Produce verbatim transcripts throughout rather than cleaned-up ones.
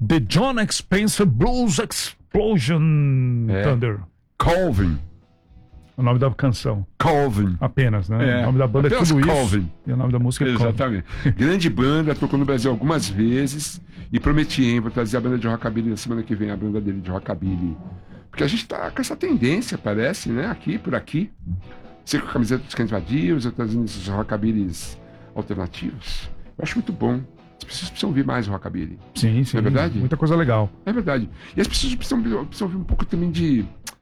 The John Spencer Blues Explosion É. Thunder. Calvin. O nome da canção. Calvin. Apenas, né? É, O nome da banda é apenas tudo Calvin. isso. E o nome da música é Calvin. Exatamente. Grande banda, tocou no Brasil algumas vezes e prometi, hein, vou trazer a banda de rockabilly na semana que vem, a banda dele de rockabilly. Porque a gente tá com essa tendência, parece, né? Aqui, por aqui. Você com a camiseta dos Cães Vadios, eu trazendo esses rockabillys alternativos. Eu acho muito bom. As pessoas precisam ouvir mais o rockabilly. Sim, sim. É verdade? Muita coisa legal. É verdade. E as pessoas precisam, precisam ouvir um pouco também de...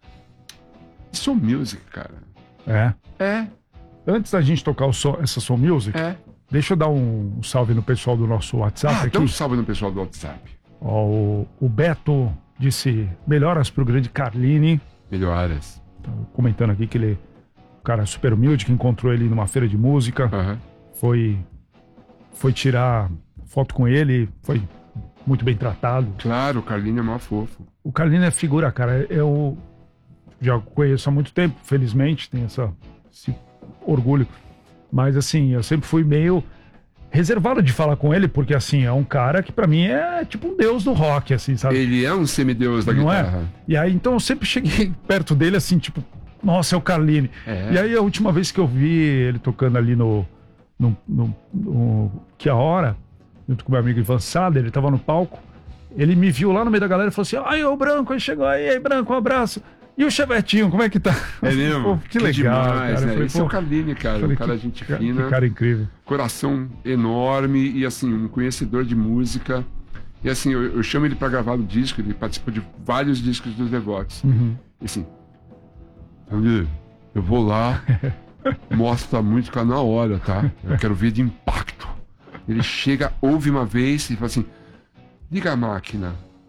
de soul music, cara. É. É, Antes da gente tocar o so- essa Soul Music, é. deixa eu dar um salve no pessoal do nosso WhatsApp Ah, aqui. dá um salve no pessoal do WhatsApp. Ó, o, o Beto disse melhoras pro grande Carline. Melhoras. Tá comentando aqui que ele é um cara super humilde, que encontrou ele numa feira de música. Aham. Foi, foi tirar foto com ele, foi muito bem tratado. Claro, o Carlinho é mó fofo. O Carline é figura, cara. Eu já conheço há muito tempo, felizmente, tenho essa, esse orgulho. Mas, assim, eu sempre fui meio reservado de falar com ele, porque, assim, é um cara que pra mim é tipo um deus do rock, assim, sabe? Ele é um semideus da Não guitarra. é? E aí, então, eu sempre cheguei perto dele, assim, tipo, nossa, é o Carline. É. E aí, a última vez que eu vi ele tocando ali no, no, no, no Que a Hora, junto com meu amigo Ivan Sada, ele tava no palco, ele me viu lá no meio da galera e falou assim, ai, o Branco, aí chegou aí, aí, Branco, um abraço. E o Chevetinho, como é que tá? É mesmo? Pô, que legal, demais, cara. Eu né? falei, Esse é o pô, Carline, cara. falei, Um cara que- gente que fina, cara incrível. coração enorme e, assim, um conhecedor de música. E, assim, eu, eu chamo ele pra gravar o disco, ele participou de vários discos dos Devotos. Uhum. E, assim, Tony, eu vou lá, mostro a música na hora, tá? Eu quero ver de impacto. Ele chega, ouve uma vez e fala assim, liga a máquina.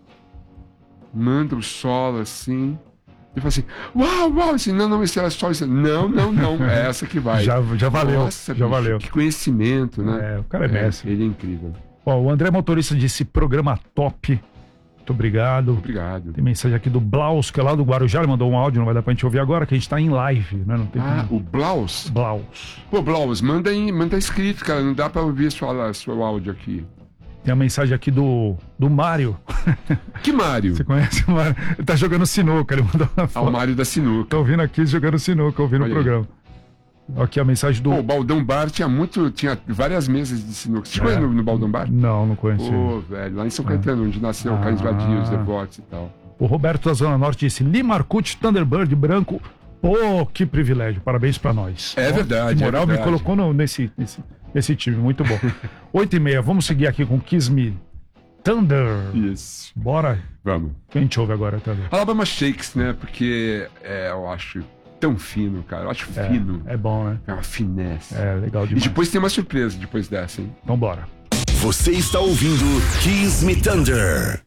Manda o solo, assim... E fala assim, uau, uau, assim, não, não, esse é só isso. Não, não, não, é essa que vai. Já, já valeu, Nossa, já bicho, valeu. que conhecimento, né? É, o cara é mestre. Ele é incrível. Ó, o André Motorista disse, programa top. Muito obrigado. Obrigado. Tem mensagem aqui do Blaus, que é lá do Guarujá, ele mandou um áudio, não vai dar pra gente ouvir agora, que a gente tá em live, né? Não tem Ah, como... o Blaus? Blaus. Pô, Blaus, manda, em, manda escrito, cara, não dá pra ouvir sua, seu áudio aqui. Tem a mensagem aqui do, do Mário. Que Mário? Você conhece o Mário? Ele tá jogando sinuca, ele mandou uma Ah, o foto. Mário da Sinuca. Tô ouvindo aqui jogando sinuca, ouvindo o Olha aí. programa. Aqui a mensagem do... Pô, o Baldão Bar tinha muito, tinha várias mesas de sinuca. Você É. conhece no, no Baldão Bar? Não, não conheci. Pô, velho, lá em São Caetano, onde nasceu o Ah. Carlos Vadio, os Devotos e tal. O Roberto da Zona Norte disse, Lee Marcucci, Thunderbird, branco. Pô, que privilégio, parabéns pra nós. É Ó, verdade, que moral, é me verdade. colocou no- nesse, nesse, nesse time, muito bom. Oito e meia, vamos seguir aqui com Kiss Me Thunder. Isso. Bora. Vamos. Quem a gente ouve agora, Thunder? Alabama Shakes, né? Porque é, eu acho tão fino, cara. Eu acho É, fino. é bom, né? É uma finesse. É legal E demais. depois tem uma surpresa depois dessa, hein? Então bora. Você está ouvindo Kiss Me Thunder.